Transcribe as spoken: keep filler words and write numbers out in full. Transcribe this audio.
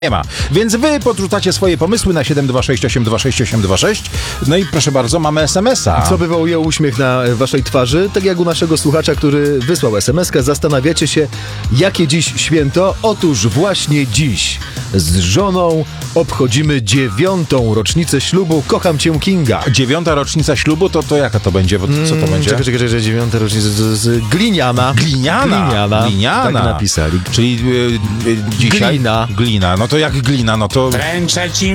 Nie ma. Więc wy podrzucacie swoje pomysły na siedem dwa sześć osiem dwa sześć osiem dwa sześć. No i proszę bardzo, mamy es em es a. Co wywołuje uśmiech na waszej twarzy? Tak jak u naszego słuchacza, który wysłał es em es kę, zastanawiacie się, jakie dziś święto? Otóż właśnie dziś z żoną obchodzimy dziewiątą rocznicę ślubu. Kocham cię, Kinga. Dziewiąta rocznica ślubu, to, to jaka to będzie? Bo to, co to będzie? Czekaj, czekaj, czekaj, dziewiąta rocznica z, z gliniana. Gliniana. Gliniana. Gliniana. Tak napisali. Czyli y, y, dzisiaj... Glina. Glina. No to jak glina, no to... Ręczę ci